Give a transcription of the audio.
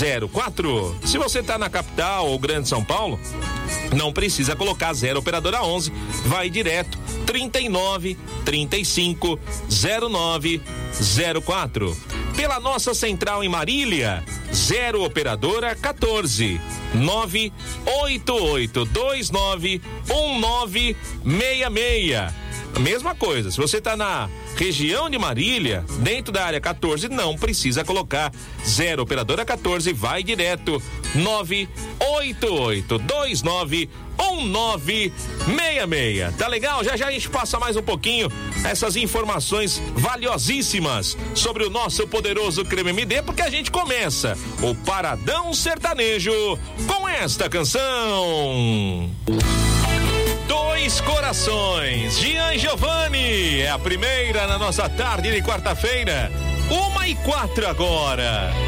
04. Se você tá na capital ou Grande São Paulo, não precisa colocar 0 operadora 11, vai direto 39 35 09 04. Pela nossa central em Marília, 0 operadora 14 98829 1966. Mesma coisa, se você tá na região de Marília, dentro da área 14, não precisa colocar 0 operadora 14, vai direto 98829 1966. Tá legal? Já já a gente passa mais um pouquinho essas informações valiosíssimas sobre o nosso poderoso Creme MD, porque a gente começa o Paradão Sertanejo com esta canção. Dois Corações, Gian Giovanni, é a primeira na nossa tarde de quarta-feira, 1h04 agora.